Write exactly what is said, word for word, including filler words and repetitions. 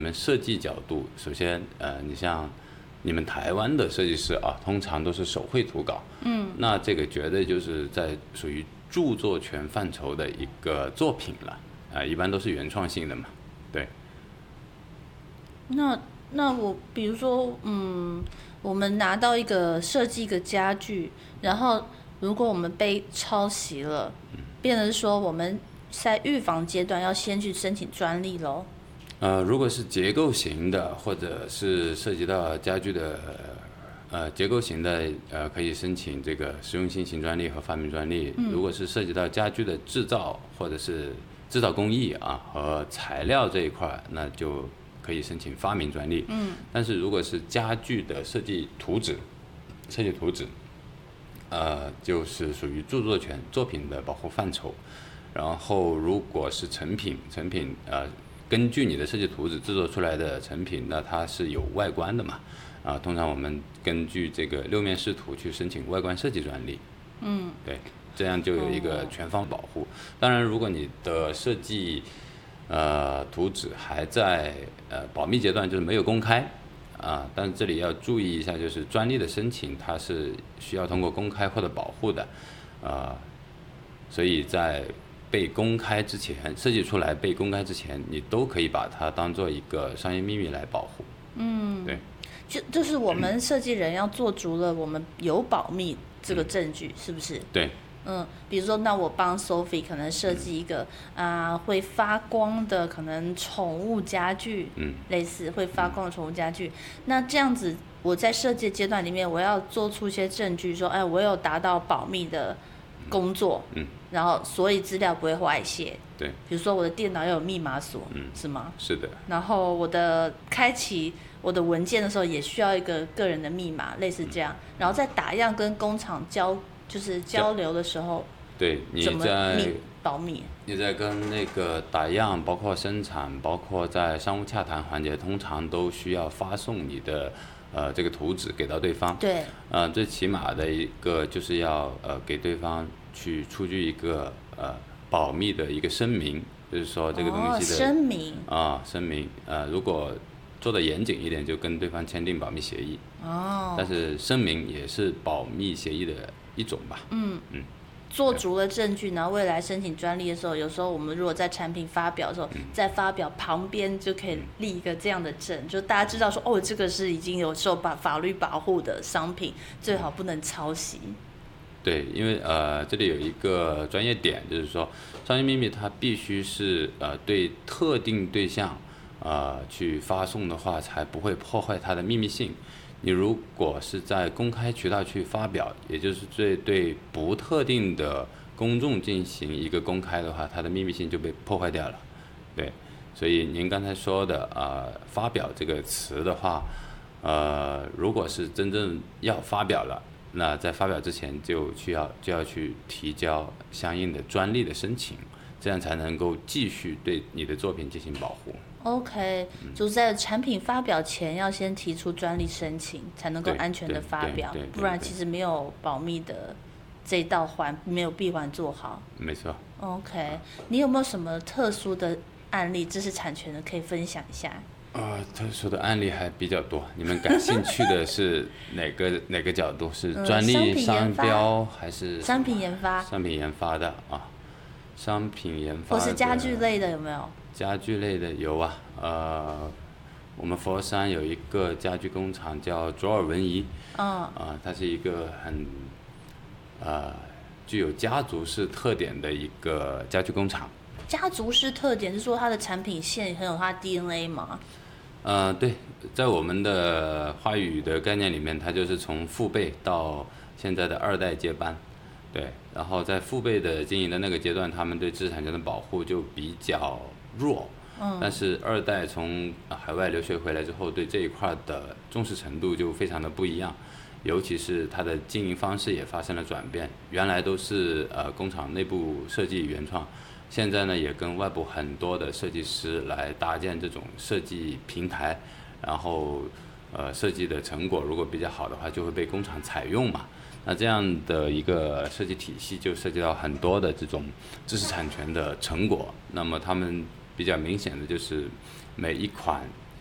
你们设计角度，首先，呃，你像你们台湾的设计师啊，通常都是手绘图稿，嗯，那这个绝对就是在属于著作权范畴的一个作品了，啊、呃，一般都是原创性的嘛，对。 那那我比如说，嗯，我们拿到一个设计一个家具，然后如果我们被抄袭了，变成说我们在预防阶段要先去申请专利咯。 呃，如果是结构型的，或者是涉及到家具的，呃，结构型的，呃，可以申请这个实用新型专利和发明专利。嗯、如果是涉及到家具的制造或者是制造工艺啊和材料这一块，那就可以申请发明专利。嗯。但是如果是家具的设计图纸，设计图纸，呃，就是属于著作权作品的保护范畴。然后如果是成品，成品呃。根据你的设计图纸制作出来的成品，那它是有外观的嘛？啊，通常我们根据这个六面视图去申请外观设计专利。嗯，对，这样就有一个全方保护。当然，如果你的设计呃图纸还在呃保密阶段，就是没有公开啊，但是这里要注意一下，就是专利的申请它是需要通过公开获得保护的，啊，所以在被公开之前，设计出来被公开之前，你都可以把它当做一个商业秘密来保护。嗯，对， 就就是我们设计人要做足了我们有保密这个证据，嗯、是不是？ 对。 嗯，比如说，那我帮 Sophie 可能设计一个啊、呃、会发光的可能宠物家具，嗯，类似会发光的宠物家具。嗯、那这样子，我在设计阶段里面，我要做出一些证据，说，哎，我有达到保密的工作，嗯。然后，所以资料不会外泄。 对， 比如说我的电脑要有密码锁， 嗯， 是吗？ 是的。 然后我的开启我的文件的时候，也需要一个个人的密码，类似这样。嗯、然后在打样跟工厂交就是交流的时候， 对，你在保密。 你在跟那个打样，包括生产，包括在商务洽谈环节，通常都需要发送你的。呃，这个图纸给到对方， 对， 呃，最起码的一个就是要呃给对方去出具一个呃保密的一个声明，就是说这个东西的、 哦、声明啊、呃、声明，呃，如果做的严谨一点，就跟对方签订保密协议。哦，但是声明也是保密协议的一种吧。嗯嗯。 做足了证据，然后未来申请专利的时候，有时候我们如果在产品发表的时候，嗯、在发表旁边就可以立一个这样的证，就大家知道说，哦，这个是已经有受法法律保护的商品，最好不能抄袭。 对，因为呃，这里有一个专业点，就是说，商业秘密它必须是呃对特定对象呃去发送的话，才不会破坏它的秘密性。你如果是在公开渠道去发表，也就是对对不特定的公众进行一个公开的话，它的秘密性就被破坏掉了。对，所以您刚才说的呃发表这个词的话，呃如果是真正要发表了，那在发表之前就需要就要去提交相应的专利的申请，这样才能够继续对你的作品进行保护。 OK， 就是在产品发表前要先提出专利申请，才能够安全的发表，不然其实没有保密的这一道环没有闭环做好。 没错。 OK， 你有没有什么特殊的案例，知识产权的可以分享一下？ 呃，特殊的案例还比较多，你们感兴趣的是哪个哪个角度？是专利、商标还是商品研发？ 商品研发的啊，商品研发的。 或是家具类的有没有？ 家具类的有啊，呃，我们佛山有一个家具工厂叫卓尔文仪，嗯，啊、呃，它是一个很，呃，具有家族式特点的一个家具工厂。 家族式特点是说它的产品线很有它的 D N A 吗？ 呃，对，在我们的话语的概念里面，它就是从父辈到现在的二代接班。对，然后在父辈的经营的那个阶段，他们对知识产权的保护就比较弱，嗯，但是二代从海外留学回来之后，对这一块的重视程度就非常的不一样，尤其是它的经营方式也发生了转变，原来都是呃工厂内部设计原创，现在呢也跟外部很多的设计师来搭建这种设计平台，然后呃设计的成果如果比较好的话，就会被工厂采用嘛。那这样的一个设计体系就涉及到很多的这种知识产权的成果，那么他们比较明显的就是每一款